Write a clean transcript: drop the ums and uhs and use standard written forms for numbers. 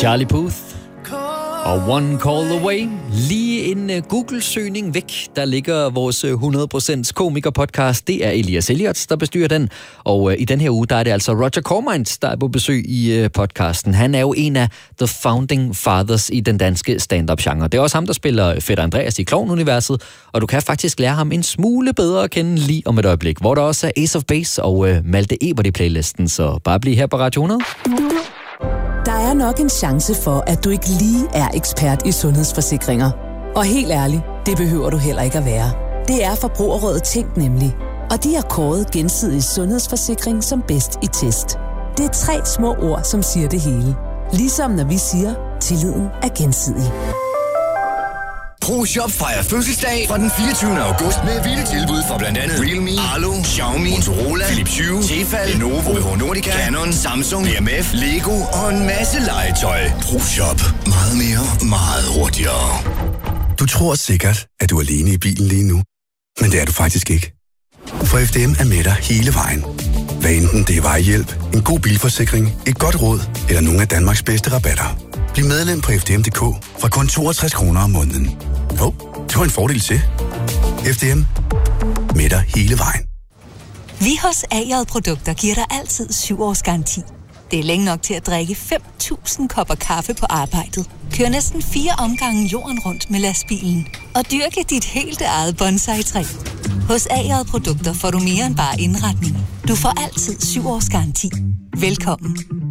Charlie Puth og One Call Away. Lige en Google-søgning væk, der ligger vores 100% komiker-podcast. Det er Elias Elliot, der bestyrer den. Og i den her uge, der er det altså Roger Cormans, der er på besøg i podcasten. Han er jo en af the founding fathers i den danske stand-up-genre. Det er også ham, der spiller Fætter Andreas i Klovn-universet. Og du kan faktisk lære ham en smule bedre at kende lige om et øjeblik, hvor der også er Ace of Base og Malte Ebert i playlisten. Så bare bliv her på Radio 100. Der er nok en chance for, at du ikke lige er ekspert i sundhedsforsikringer. Og helt ærligt, det behøver du heller ikke at være. Det er Forbrugerrådet Tænk nemlig. Og de har kåret Gensidig Sundhedsforsikring som bedst i test. Det er 3 små ord, som siger det hele. Ligesom når vi siger, tilliden er gensidig. ProShop fejrer fødselsdag fra den 24. august med vilde tilbud for blandt andet Realme, Arlo, Xiaomi, Motorola, Philips Hue, Tefal, Lenovo, OBH Nordica, Canon, Samsung, BMF, Lego og en masse legetøj. ProShop. Meget mere, meget hurtigere. Du tror sikkert, at du er alene i bilen lige nu, men det er du faktisk ikke. For FDM er med dig hele vejen. Hvad enten det er vejhjælp, en god bilforsikring, et godt råd eller nogle af Danmarks bedste rabatter. Bliv medlem på FDM.dk fra kun 62 kroner om måneden. Det var en fordel til. FDM. Med dig hele vejen. Vi hos A-J Produkter giver dig altid 7 års garanti. Det er længe nok til at drikke 5.000 kopper kaffe på arbejdet. Kør næsten 4 omgange jorden rundt med lastbilen. Og dyrke dit helt eget bonsai-træ. Hos A-J Produkter får du mere end bare indretning. Du får altid 7 års garanti. Velkommen.